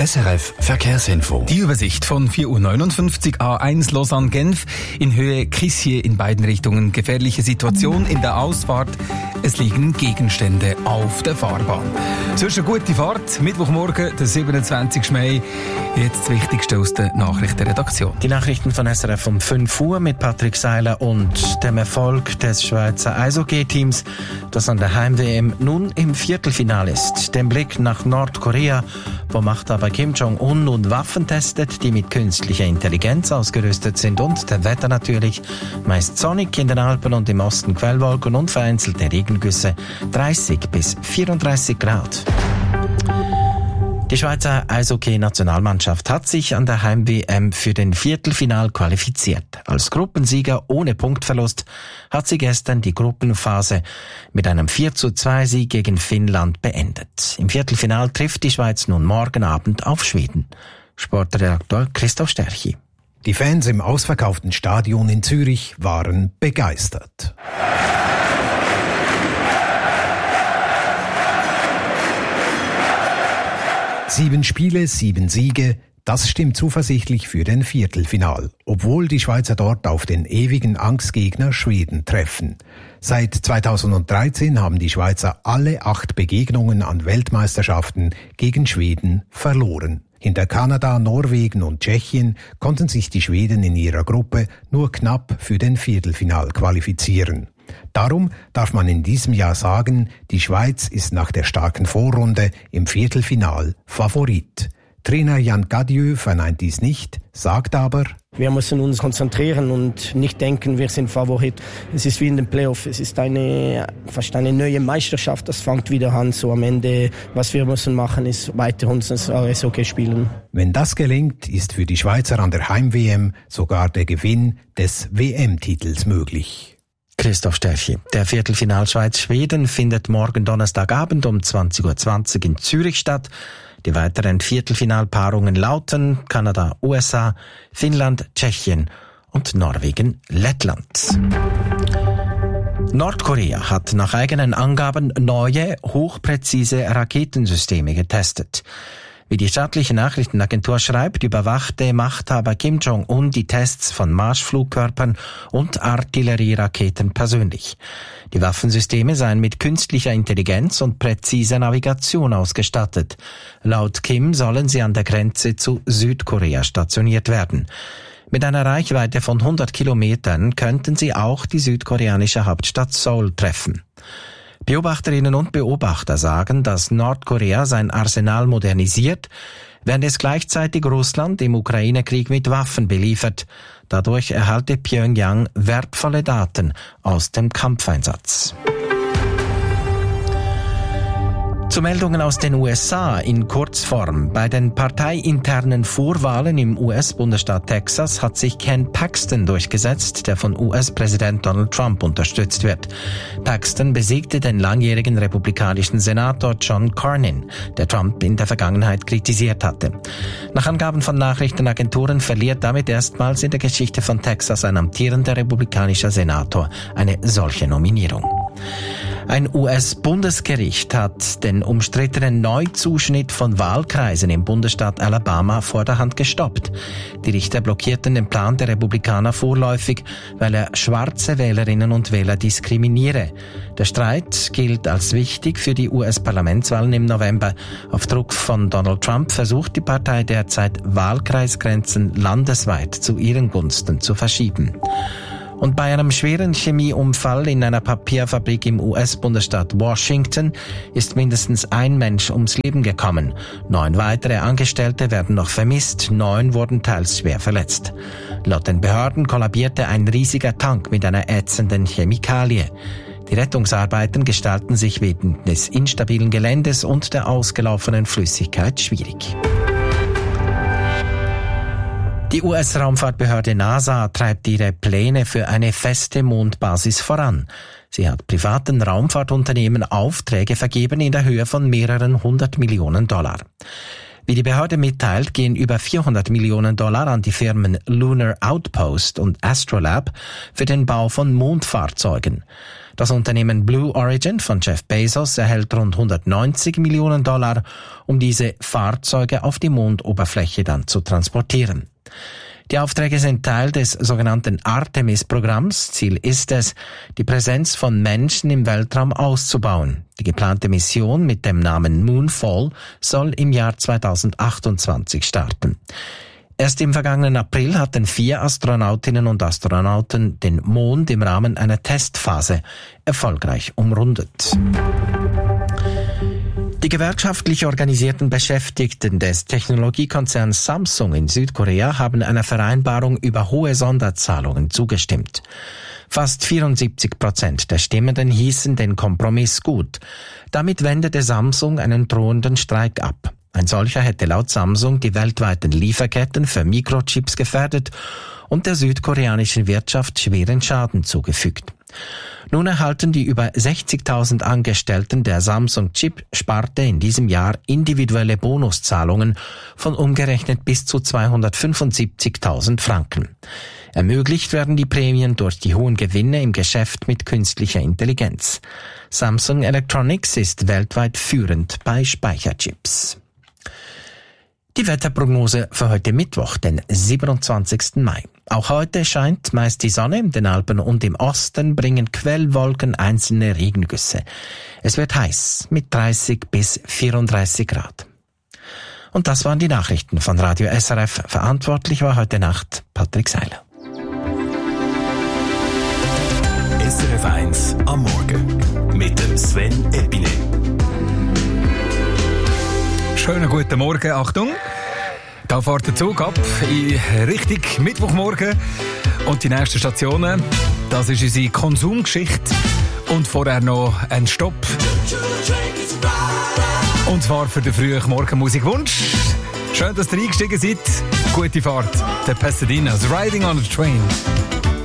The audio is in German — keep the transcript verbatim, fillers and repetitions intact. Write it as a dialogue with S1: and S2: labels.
S1: S R F Verkehrsinfo.
S2: Die Übersicht von vier Uhr neunundfünfzig, A eins Lausanne-Genf, in Höhe Crissier in beiden Richtungen. Gefährliche Situation in der Ausfahrt. Es liegen Gegenstände auf der Fahrbahn. Sonst eine gute Fahrt. Mittwochmorgen, der siebenundzwanzigsten Mai. Jetzt das Wichtigste aus der Nachrichtenredaktion.
S3: Die Nachrichten von S R F um fünf Uhr mit Patrick Seiler und dem Erfolg des Schweizer Eishockey-Teams, das an der Heim-W M nun im Viertelfinale ist. Den Blick nach Nordkorea, wo Machthaber Kim Jong-un nun Waffen testet, die mit künstlicher Intelligenz ausgerüstet sind, und das Wetter natürlich meist sonnig, in den Alpen und im Osten Quellwolken und vereinzelte Regengüsse, dreißig bis vierunddreißig Grad. Die Schweizer Eishockey-Nationalmannschaft hat sich an der Heim-W M für den Viertelfinal qualifiziert. Als Gruppensieger ohne Punktverlust hat sie gestern die Gruppenphase mit einem vier zu zwei Sieg gegen Finnland beendet. Im Viertelfinal trifft die Schweiz nun morgen Abend auf Schweden. Sportredakteur Christoph Sterchi.
S4: Die Fans im ausverkauften Stadion in Zürich waren begeistert. Sieben Spiele, sieben Siege, das stimmt zuversichtlich für den Viertelfinal, obwohl die Schweizer dort auf den ewigen Angstgegner Schweden treffen. Seit zweitausenddreizehn haben die Schweizer alle acht Begegnungen an Weltmeisterschaften gegen Schweden verloren. Hinter Kanada, Norwegen und Tschechien konnten sich die Schweden in ihrer Gruppe nur knapp für den Viertelfinal qualifizieren. Darum darf man in diesem Jahr sagen, die Schweiz ist nach der starken Vorrunde im Viertelfinal Favorit. Trainer Jan Gadieu verneint dies nicht, sagt aber:
S5: Wir müssen uns konzentrieren und nicht denken, wir sind Favorit. Es ist wie in den Playoffs, es ist eine, fast eine neue Meisterschaft, das fängt wieder an. So am Ende, was wir müssen machen, ist weiter unser Eishockey spielen.
S4: Wenn das gelingt, ist für die Schweizer an der Heim-W M sogar der Gewinn des W M-Titels möglich.
S3: Christoph Sterchi. Der Viertelfinal Schweiz-Schweden findet morgen Donnerstagabend um zwanzig Uhr zwanzig in Zürich statt. Die weiteren Viertelfinalpaarungen lauten Kanada, U S A, Finnland, Tschechien und Norwegen, Lettland. Nordkorea hat nach eigenen Angaben neue, hochpräzise Raketensysteme getestet. Wie die staatliche Nachrichtenagentur schreibt, überwachte Machthaber Kim Jong-un die Tests von Marschflugkörpern und Artillerieraketen persönlich. Die Waffensysteme seien mit künstlicher Intelligenz und präziser Navigation ausgestattet. Laut Kim sollen sie an der Grenze zu Südkorea stationiert werden. Mit einer Reichweite von hundert Kilometern könnten sie auch die südkoreanische Hauptstadt Seoul treffen. Beobachterinnen und Beobachter sagen, dass Nordkorea sein Arsenal modernisiert, während es gleichzeitig Russland im Ukraine-Krieg mit Waffen beliefert. Dadurch erhalte Pyongyang wertvolle Daten aus dem Kampfeinsatz. Zu Meldungen aus den U S A in Kurzform. Bei den parteiinternen Vorwahlen im U S-Bundesstaat Texas hat sich Ken Paxton durchgesetzt, der von U S-Präsident Donald Trump unterstützt wird. Paxton besiegte den langjährigen republikanischen Senator John Cornyn, der Trump in der Vergangenheit kritisiert hatte. Nach Angaben von Nachrichtenagenturen verliert damit erstmals in der Geschichte von Texas ein amtierender republikanischer Senator eine solche Nominierung. Ein U S-Bundesgericht hat den umstrittenen Neuzuschnitt von Wahlkreisen im Bundesstaat Alabama vorderhand gestoppt. Die Richter blockierten den Plan der Republikaner vorläufig, weil er schwarze Wählerinnen und Wähler diskriminiere. Der Streit gilt als wichtig für die U S-Parlamentswahlen im November. Auf Druck von Donald Trump versucht die Partei derzeit, Wahlkreisgrenzen landesweit zu ihren Gunsten zu verschieben. Und bei einem schweren Chemieunfall in einer Papierfabrik im U S-Bundesstaat Washington ist mindestens ein Mensch ums Leben gekommen. Neun weitere Angestellte werden noch vermisst, neun wurden teils schwer verletzt. Laut den Behörden kollabierte ein riesiger Tank mit einer ätzenden Chemikalie. Die Rettungsarbeiten gestalten sich wegen des instabilen Geländes und der ausgelaufenen Flüssigkeit schwierig. Die U S-Raumfahrtbehörde NASA treibt ihre Pläne für eine feste Mondbasis voran. Sie hat privaten Raumfahrtunternehmen Aufträge vergeben in der Höhe von mehreren hundert Millionen Dollar. Wie die Behörde mitteilt, gehen über vierhundert Millionen Dollar an die Firmen Lunar Outpost und Astrolab für den Bau von Mondfahrzeugen. Das Unternehmen Blue Origin von Jeff Bezos erhält rund hundertneunzig Millionen Dollar, um diese Fahrzeuge auf die Mondoberfläche dann zu transportieren. Die Aufträge sind Teil des sogenannten Artemis-Programms. Ziel ist es, die Präsenz von Menschen im Weltraum auszubauen. Die geplante Mission mit dem Namen Moonfall soll im Jahr zweitausendachtundzwanzig starten. Erst im vergangenen April hatten vier Astronautinnen und Astronauten den Mond im Rahmen einer Testphase erfolgreich umrundet. Die gewerkschaftlich organisierten Beschäftigten des Technologiekonzerns Samsung in Südkorea haben einer Vereinbarung über hohe Sonderzahlungen zugestimmt. Fast vierundsiebzig Prozent der Stimmenden hießen den Kompromiss gut. Damit wendete Samsung einen drohenden Streik ab. Ein solcher hätte laut Samsung die weltweiten Lieferketten für Mikrochips gefährdet und der südkoreanischen Wirtschaft schweren Schaden zugefügt. Nun erhalten die über sechzigtausend Angestellten der Samsung-Chip-Sparte in diesem Jahr individuelle Bonuszahlungen von umgerechnet bis zu zweihundertfünfundsiebzigtausend Franken. Ermöglicht werden die Prämien durch die hohen Gewinne im Geschäft mit künstlicher Intelligenz. Samsung Electronics ist weltweit führend bei Speicherchips. Die Wetterprognose für heute Mittwoch, den siebenundzwanzigsten Mai. Auch heute scheint meist die Sonne, in den Alpen und im Osten bringen Quellwolken einzelne Regengüsse. Es wird heiß mit dreißig bis vierunddreißig Grad. Und das waren die Nachrichten von Radio S R F. Verantwortlich war heute Nacht Patrick Seiler.
S1: S R F eins am Morgen mit dem Sven Epine.
S2: Schönen guten Morgen, Achtung. Da fährt der Zug ab in Richtung Mittwochmorgen. Und die nächsten Stationen, das ist unsere Konsumgeschichte. Und vorher noch ein Stopp. Und zwar für den frühen Morgenmusikwunsch. Schön, dass ihr eingestiegen seid. Gute Fahrt. Der Pasadena's Riding on a Train.